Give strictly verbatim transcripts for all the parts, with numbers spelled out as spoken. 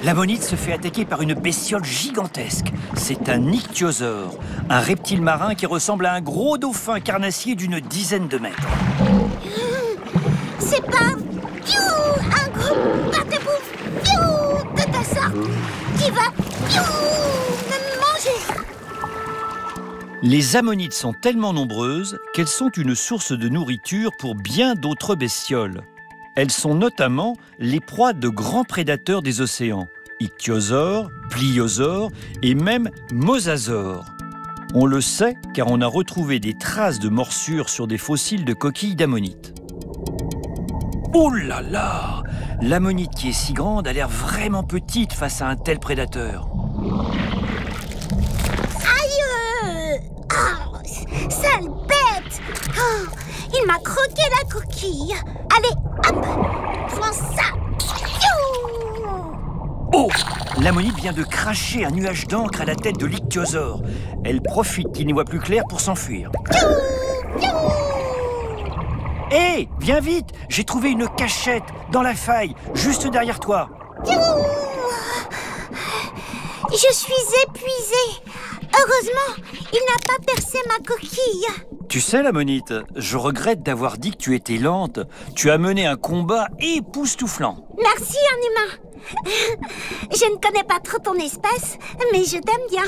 l'ammonite se fait attaquer par une bestiole gigantesque. C'est un ichthyosaure, un reptile marin qui ressemble à un gros dauphin carnassier d'une dizaine de mètres. C'est pas piou, un gros pâte-bouffe piou, de ta sorte qui va piou, me manger. Les ammonites sont tellement nombreuses qu'elles sont une source de nourriture pour bien d'autres bestioles. Elles sont notamment les proies de grands prédateurs des océans, ichthyosaures, pliosaures et même mosasaures. On le sait car on a retrouvé des traces de morsures sur des fossiles de coquilles d'ammonites. Oh là là! L'ammonite qui est si grande a l'air vraiment petite face à un tel prédateur. Aïe! Oh, sale bête! Oh, il m'a croqué la coquille. Allez, hop! Prends ça! Piou! Oh! L'ammonite vient de cracher un nuage d'encre à la tête de l'ichthyosaure. Elle profite qu'il n'y voit plus clair pour s'enfuir. Piou! Piou! Hé, hey, viens vite! J'ai trouvé une cachette dans la faille, juste derrière toi. Piou! Je suis épuisée. Heureusement, il n'a pas percé ma coquille. Tu sais, l'ammonite, je regrette d'avoir dit que tu étais lente. Tu as mené un combat époustouflant. Merci, un humain. Je ne connais pas trop ton espèce, mais je t'aime bien.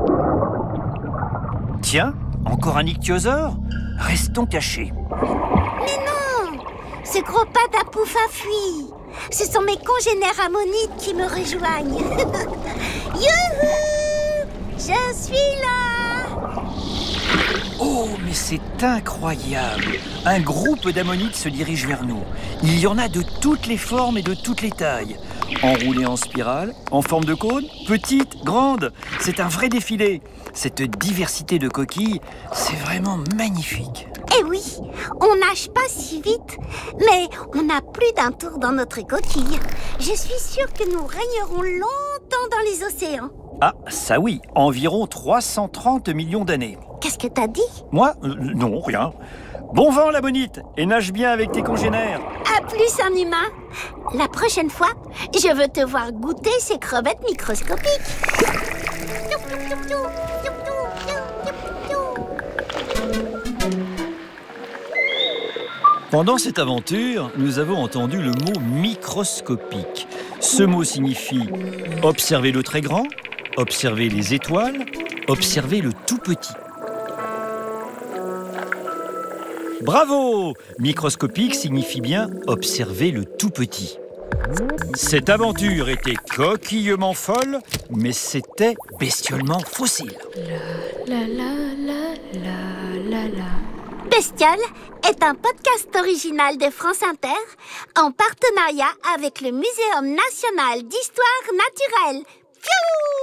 Tiens, encore un ichthyosaure? Restons cachés. Mais non! Ce gros pâte à pouf a fui. Ce sont mes congénères ammonites qui me rejoignent. Youhou! Je suis là! Oh, mais c'est incroyable! Un groupe d'ammonites se dirige vers nous. Il y en a de toutes les formes et de toutes les tailles. Enroulées en spirale, en forme de cône, petites, grandes. C'est un vrai défilé. Cette diversité de coquilles, c'est vraiment magnifique. Eh oui, on nage pas si vite, mais on a plus d'un tour dans notre coquille. Je suis sûre que nous régnerons longtemps dans les océans. Ah, ça oui, environ trois cent trente millions d'années. Qu'est-ce que t'as dit? Moi? euh, Non, rien. Bon vent, l'ammonite, et nage bien avec tes congénères. À plus, un humain. La prochaine fois, je veux te voir goûter ces crevettes microscopiques. Pendant cette aventure, nous avons entendu le mot microscopique. Ce mot signifie observer le très grand, observer les étoiles, observer le tout petit. Bravo! Microscopique signifie bien observer le tout petit. Cette aventure était coquillement folle, mais c'était bestiolement fossile. La la la la la la. Bestiole est un podcast original de France Inter en partenariat avec le Muséum national d'histoire naturelle. Pfiou!